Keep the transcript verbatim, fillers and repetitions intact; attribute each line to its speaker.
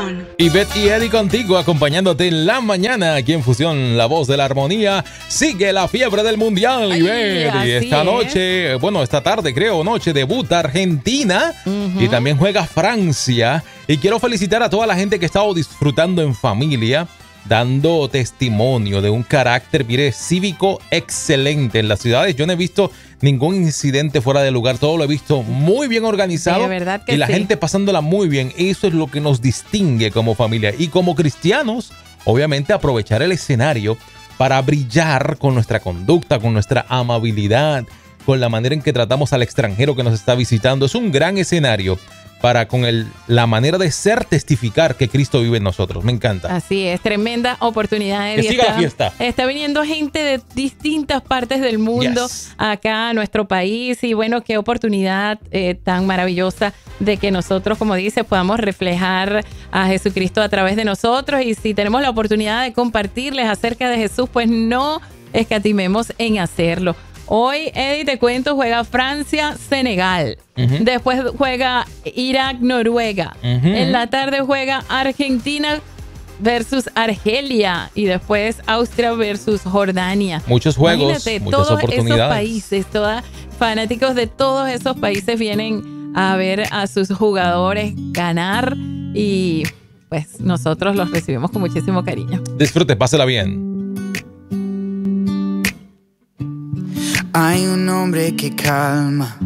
Speaker 1: Fusión.
Speaker 2: Ivette y Eddie contigo, acompañándote en la mañana aquí en Fusión, la voz de la armonía. Sigue la fiebre del mundial,
Speaker 3: Ay,
Speaker 2: Ivette. Y esta
Speaker 3: es.
Speaker 2: noche, bueno, esta tarde creo, noche, debuta Argentina uh-huh. y también juega Francia. Y quiero felicitar a toda la gente que ha estado disfrutando en familia, dando testimonio de un carácter, mire, cívico excelente en las ciudades. Yo no he visto ningún incidente fuera de lugar, todo lo he visto muy bien organizado.
Speaker 3: De verdad que
Speaker 2: y la
Speaker 3: sí.
Speaker 2: gente pasándola muy bien. Eso es lo que nos distingue como familia. Y como cristianos, obviamente aprovechar el escenario para brillar con nuestra conducta, con nuestra amabilidad, con la manera en que tratamos al extranjero que nos está visitando. Es un gran escenario para con el, la manera de ser testificar que Cristo vive en nosotros. Me encanta.
Speaker 3: Así es, tremenda oportunidad.
Speaker 2: Que siga
Speaker 3: está,
Speaker 2: la fiesta.
Speaker 3: Está viniendo gente de distintas partes del mundo
Speaker 2: Yes.
Speaker 3: acá a nuestro país y bueno, qué oportunidad eh, tan maravillosa de que nosotros, como dice, podamos reflejar a Jesucristo a través de nosotros y si tenemos la oportunidad de compartirles acerca de Jesús, pues no escatimemos en hacerlo. Hoy, Eddie, te cuento, juega Francia-Senegal. Uh-huh. Después juega Irak-Noruega. Uh-huh. En la tarde juega Argentina versus Argelia. Y después Austria versus Jordania.
Speaker 2: Muchos juegos,
Speaker 3: imagínate,
Speaker 2: muchas
Speaker 3: todos
Speaker 2: oportunidades.
Speaker 3: Esos países, todos fanáticos de todos esos países vienen a ver a sus jugadores ganar. Y pues nosotros los recibimos con muchísimo cariño.
Speaker 2: Disfrute, pásela bien.
Speaker 4: Hay un hombre que calma